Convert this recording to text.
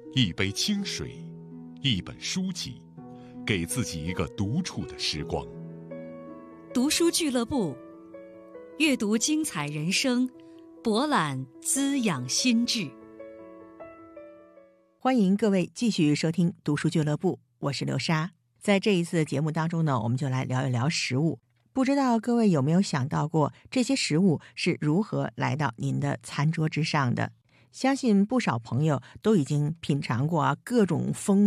一杯清水，一本书籍，给自己一个独处的时光。 读书俱乐部，阅读精彩人生，博览滋养心智。 欢迎各位继续收听读书俱乐部，我是刘莎。在这一次的节目当中呢，我们就来聊一聊食物。不知道各位有没有想到过，这些食物是如何来到您的餐桌之上的？相信不少朋友都已经品尝过各种丰